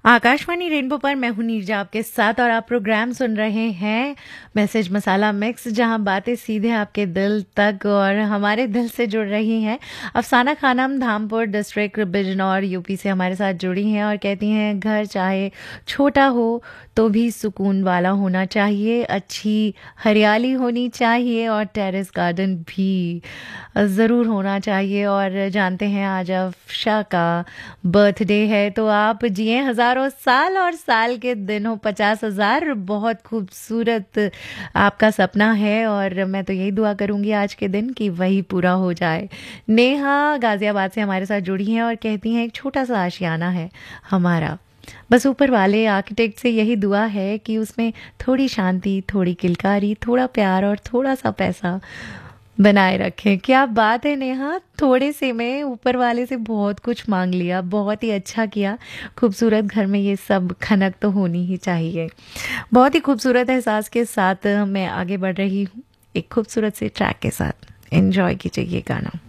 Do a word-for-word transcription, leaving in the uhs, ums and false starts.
Akashvani rainbow पर मैं हूं नीरजा आपके साथ और आप प्रोग्राम सुन रहे हैं मैसेज मसाला मिक्स, जहां बातें सीधे आपके दिल तक और हमारे दिल से जुड़ रही हैं। अफसाना खानम धामपुर डिस्ट्रिक्ट बिजनौर यूपी से हमारे साथ जुड़ी हैं और कहती हैं घर चाहे छोटा हो तो भी सुकून वाला होना चाहिए, अच्छी हरियाली होनी चाहिए और टेरेस गार्डन भी ज़रूर होना चाहिए। और जानते हैं आज अफशा का बर्थडे है, तो आप जिए हज़ारों साल और साल के दिन हो पचास हज़ार। बहुत खूबसूरत आपका सपना है और मैं तो यही दुआ करूंगी आज के दिन कि वही पूरा हो जाए। नेहा गाजियाबाद से हमारे साथ जुड़ी हैं और कहती हैं एक छोटा सा आशियाना है हमारा, बस ऊपर वाले आर्किटेक्ट से यही दुआ है कि उसमें थोड़ी शांति, थोड़ी किलकारी, थोड़ा प्यार और थोड़ा सा पैसा बनाए रखें। क्या बात है नेहा, थोड़े से में ऊपर वाले से बहुत कुछ मांग लिया, बहुत ही अच्छा किया। खूबसूरत घर में ये सब खनक तो होनी ही चाहिए। बहुत ही खूबसूरत एहसास के साथ मैं आगे बढ़ रही हूँ एक खूबसूरत से ट्रैक के साथ। एंजॉय कीजिए ये गाना।